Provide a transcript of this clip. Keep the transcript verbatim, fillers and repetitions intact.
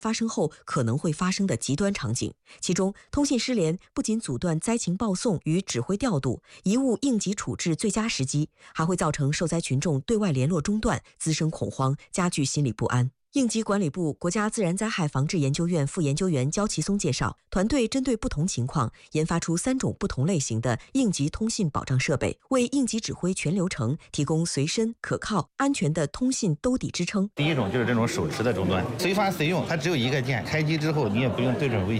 发生后可能会发生的极端场景。其中，通信失联不仅阻断灾情报送与指挥调度、贻误应急处置最佳时机，还会造成受灾群众对外联络中断，滋生恐慌，加剧心理不安。应急管理部国家自然灾害防治研究院副研究员焦其松介绍，团队针对不同情况研发出三种不同类型的应急通信保障设备，为应急指挥全流程提供随身、可靠、安全的通信兜底支撑。 第一种就是这种手持的终端，随发随用，它只有一个键，开机之后你也不用对准卫